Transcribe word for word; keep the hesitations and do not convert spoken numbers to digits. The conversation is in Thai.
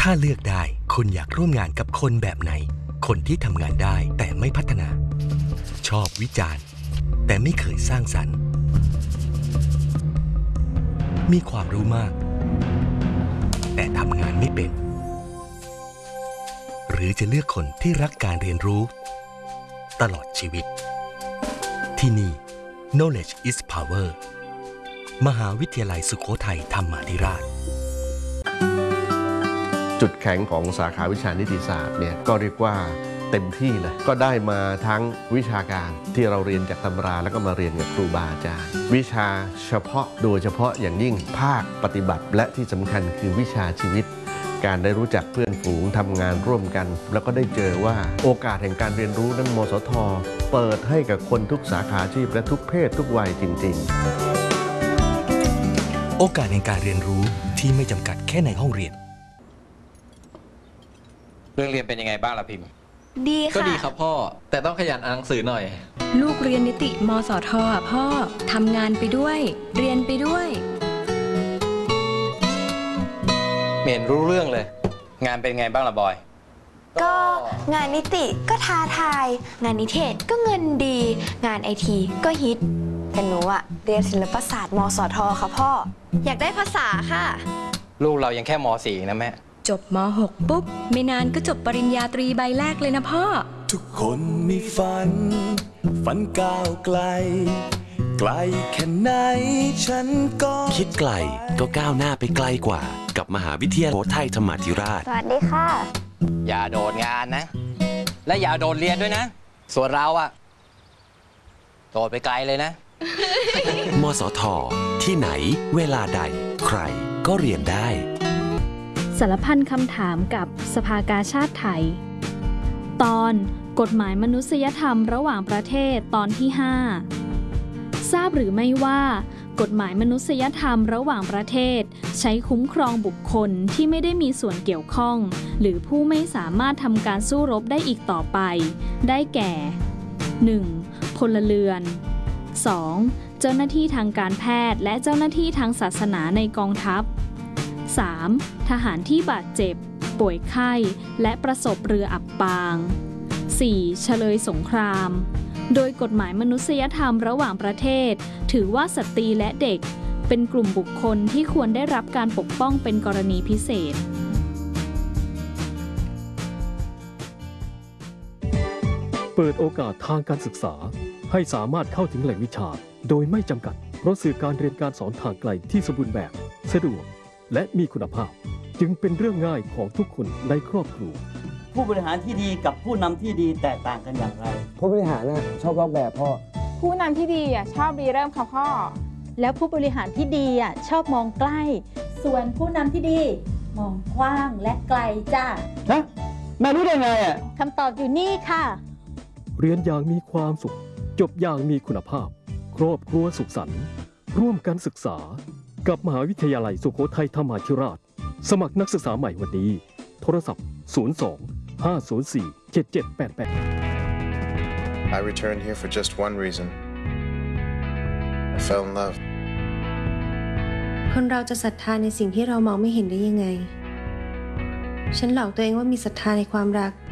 ถ้าเลือกได้คุณอยากร่วมงานกับคนแบบไหนคนที่ทำงานได้แต่ไม่พัฒนาชอบวิจารณ์แต่ไม่เคยสร้างสรรค์มีความรู้มากแต่ทำงานไม่เป็นหรือจะเลือกคนที่รักการเรียนรู้ตลอดชีวิตที่นี่ Knowledge is Power มหาวิทยาลัยสุโขทัยธรรมาธิราชจุดแข็งของสาขาวิชานิติศาสตร์เนี่ยก็เรียกว่าเต็มที่เลยก็ได้มาทั้งวิชาการที่เราเรียนจากตำราแล้วก็มาเรียนกับครูบาอาจารย์วิชาเฉพาะโดยเฉพาะอย่างยิ่งภาคปฏิบัติและที่สำคัญคือวิชาชีวิตการได้รู้จักเพื่อนฝูงทำงานร่วมกันแล้วก็ได้เจอว่าโอกาสแห่งการเรียนรู้นั้นมสท.เปิดให้กับคนทุกสาขาอาชีพและทุกเพศทุกวัยจริงๆโอกาสแห่งการเรียนรู้ที่ไม่จำกัดแค่ในห้องเรียนเรื่องเรียนเป็นยังไงบ้างล่ะพิมพ์ดีค่ะก็ดีครับพ่อแต่ต้องขยันอ่านหนังสือหน่อยลูกเรียนนิติมสท.อ่ะพ่อทำงานไปด้วยเรียนไปด้วยไม่เห็นรู้เรื่องเลยงานเป็นไงบ้างล่ะบอยก็งานนิติก็ท้าทายงานนิเทศก็เงินดีงานไอทีก็ฮิตแต่หนูอะเรียนศิลปศาสตร์มสท.ค่ะพ่ออยากได้ภาษาค่ะลูกเรายังแค่ม สี่ นะแม่จบม หก ปุ๊บไม่นานก็จบปริญญาตรีใบแรกเลยนะพ่อทุกคนมีฝันฝันก้าวไกลไกลแค่ไหนฉันก็คิดไกลก็ก้าวหน้าไปไกลกว่ากับมหาวิทยาลัยสุโขทัยธรรมาธิราชสวัสดีค่ะอย่าโดดงานนะและอย่าโดดเรียนด้วยนะส่วนเราอะโดดไปไกลเลยนะมสท.ที่ไหนเวลาใดใครก็เรียนได้สารพันคำถามกับสภากาชาดไทยตอนกฎหมายมนุษยธรรมระหว่างประเทศตอนที่ห้าทราบหรือไม่ว่ากฎหมายมนุษยธรรมระหว่างประเทศใช้คุ้มครองบุคคลที่ไม่ได้มีส่วนเกี่ยวข้องหรือผู้ไม่สามารถทำการสู้รบได้อีกต่อไปได้แก่ หนึ่ง. พลเรือน สอง. เจ้าหน้าที่ทางการแพทย์และเจ้าหน้าที่ทางศาสนาในกองทัพ สาม. ทหารที่บาดเจ็บป่วยไข้และประสบเรืออับปาง สี่. เฉลยสงครามโดยกฎหมายมนุษยธรรมระหว่างประเทศถือว่าสตรีและเด็กเป็นกลุ่มบุคคลที่ควรได้รับการปกป้องเป็นกรณีพิเศษเปิดโอกาสทางการศึกษาให้สามารถเข้าถึงแหล่งวิชาโดยไม่จำกัดเพราะสื่อการเรียนการสอนทางไกลที่สมบูรณ์แบบสะดวกและมีคุณภาพจึงเป็นเรื่องง่ายของทุกคนในครอบครัวผู้บริหารที่ดีกับผู้นำที่ดีแตกต่างกันอย่างไรผู้บริหารน่ะชอบลอกแบบพ่อผู้นำที่ดีอ่ะชอบรีเริ่มค่ะพ่อแล้วผู้บริหารที่ดีอ่ะชอบมองใกล้ส่วนผู้นำที่ดีมองกว้างและไกลจ้าฮะแม่รู้ได้ไงอ่ะคำตอบอยู่นี่ค่ะเรียนอย่างมีความสุขจบอย่างมีคุณภาพครอบครัวสุขสันต์ร่วมกันศึกษากับมหาวิทยาลัยสุโขทัยธรรมาธิราชสมัครนักศึกษาใหม่วันนี้โทรศัพท์ศูนย์ สอง ห้า ศูนย์ สี่ เจ็ด เจ็ด แปด แปด I returned here for just one reason. I fell in love. คนเราจะศรัทธาในสิ่งที่เรามองไม่เห็นได้ยังไงฉันหลอกตัวเองว่ามีศรัทธาในความรัก